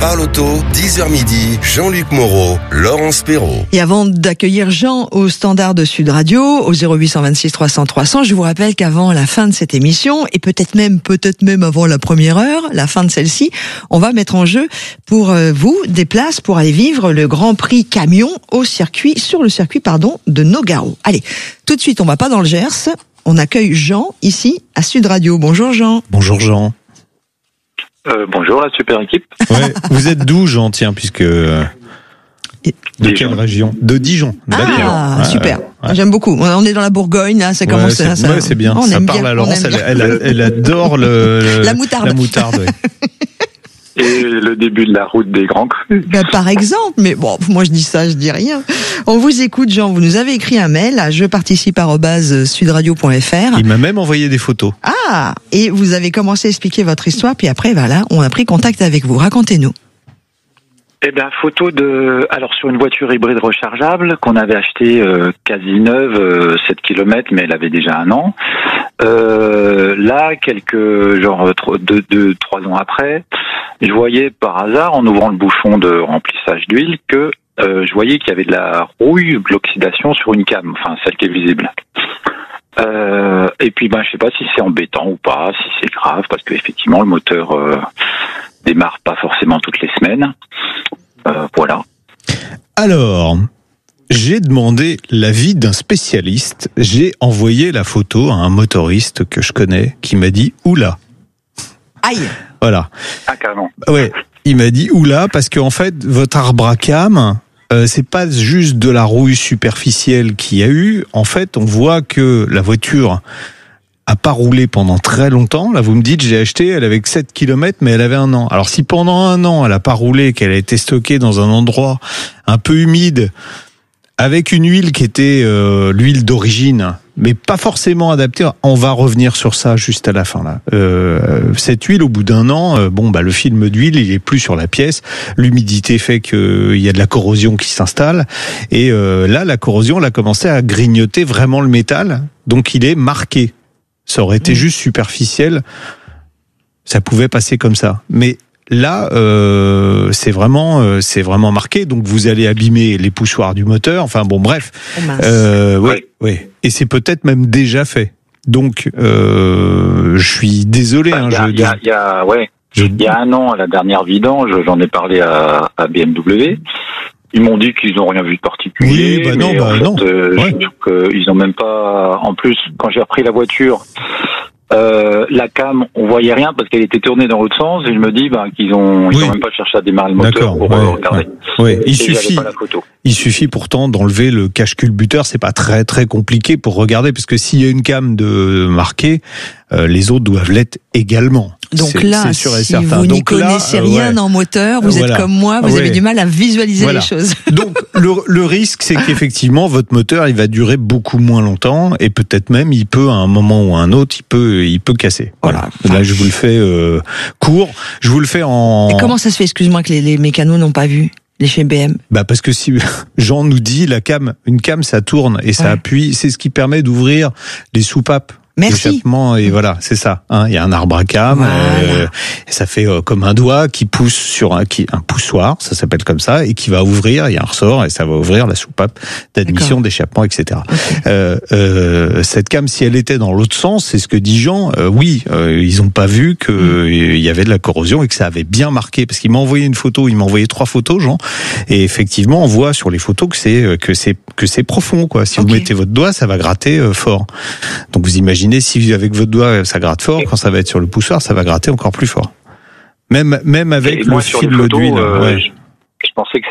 parle auto, 10h midi, Jean-Luc Moreau, Laurence Perrault. Et avant d'accueillir Jean au standard de Sud Radio, au 0826 300 300, je vous rappelle qu'avant la fin de cette émission, et peut-être même avant la première heure, la fin de celle-ci, on va mettre en jeu pour vous des places pour aller vivre le Grand Prix camion sur le circuit de Nogaro. Allez, tout de suite, on va pas dans le Gers, on accueille Jean ici à Sud Radio. Bonjour Jean. Bonjour Jean. Bonjour la super équipe. Ouais, vous êtes d'où Jean, tiens, puisque... De quelle région? De Dijon. Ah, super. J'aime beaucoup. On est dans la Bourgogne, là, ça commence à... Ouais, c'est bien. Ça parle à Laurence, elle adore la moutarde. Ouais. Et le début de la route des Grands Crus. Par exemple, mais bon, moi je dis ça, je dis rien. On vous écoute Jean, vous nous avez écrit un mail à jeparticipe@sudradio.fr. Il m'a même envoyé des photos. Ah, et vous avez commencé à expliquer votre histoire, puis après, voilà, on a pris contact avec vous. Racontez-nous. Eh bien, photo sur une voiture hybride rechargeable qu'on avait achetée quasi neuve, 7 km, mais elle avait déjà 1 an. Là, 2-3 ans après, je voyais par hasard, en ouvrant le bouchon de remplissage d'huile, que je voyais qu'il y avait de la rouille, de l'oxydation sur une cam, enfin celle qui est visible. Et puis, je sais pas si c'est embêtant ou pas, si c'est grave, parce que effectivement le moteur démarre pas forcément toutes les semaines. Voilà. Alors, j'ai demandé l'avis d'un spécialiste. J'ai envoyé la photo à un motoriste que je connais qui m'a dit oula. Aïe. Voilà. Ah, carrément. Ouais. Il m'a dit oula parce qu'en fait votre arbre à cam, c'est pas juste de la rouille superficielle qu'il y a eu. En fait, on voit que la voiture a pas roulé pendant très longtemps. Là, vous me dites, j'ai acheté, elle avait 7 km, mais elle avait 1 an. Alors, si pendant 1 an, elle a pas roulé, qu'elle a été stockée dans un endroit un peu humide, avec une huile qui était l'huile d'origine, mais pas forcément adaptée, on va revenir sur ça juste à la fin, là. Cette huile, au bout d'1 an, le film d'huile, il est plus sur la pièce. L'humidité fait qu'il y a de la corrosion qui s'installe. Et là, la corrosion, elle a commencé à grignoter vraiment le métal. Donc, il est marqué. Ça aurait été juste superficiel, ça pouvait passer comme ça. Mais là, c'est vraiment marqué. Donc vous allez abîmer les poussoirs du moteur. Enfin bon, bref. Ouais. Et c'est peut-être même déjà fait. Donc je suis désolé. Il y a 1 an, à la dernière vidange, j'en ai parlé à BMW. Ils m'ont dit qu'ils n'ont rien vu de particulier. Oui, non. Je trouve qu'ils n'ont même pas... En plus, quand j'ai repris la voiture, la cam, on voyait rien parce qu'elle était tournée dans l'autre sens. Et je me dis qu'ils ont même pas cherché à démarrer le moteur pour regarder. Ouais. Il suffit. Pas la photo. Il suffit pourtant d'enlever le cache-culbuteur. C'est pas très très compliqué pour regarder, parce que s'il y a une cam de marquée, les autres doivent l'être également. Donc là, sûr et si certain. vous n'y connaissez rien en moteur, vous êtes comme moi, vous avez du mal à visualiser les choses. Donc le risque, c'est qu'effectivement votre moteur, il va durer beaucoup moins longtemps, et peut-être même il peut, à un moment ou à un autre, il peut casser. Voilà. Là, je vous le fais court. Je vous le fais en... Et comment ça se fait, excuse-moi, que les mécanos n'ont pas vu les chez BM? Parce que si Jean nous dit une cam ça tourne et ça appuie, c'est ce qui permet d'ouvrir les soupapes. Merci. L'échappement, et voilà, c'est ça. Il y a un arbre à cam, et ça fait comme un doigt qui pousse sur un poussoir, ça s'appelle comme ça, et qui va ouvrir. Il y a un ressort et ça va ouvrir la soupape d'admission, d'échappement, etc. Okay. Cette cam, si elle était dans l'autre sens, c'est ce que dit Jean. Ils ont pas vu que il y avait de la corrosion et que ça avait bien marqué, parce qu'il m'a envoyé une photo, il m'a envoyé 3 photos, Jean, et effectivement, on voit sur les photos que c'est profond, quoi. Si vous mettez votre doigt, ça va gratter fort. Donc vous imaginez, si avec votre doigt ça gratte fort, quand ça va être sur le poussoir, ça va gratter encore plus fort. Même avec le film d'huile. Je pensais que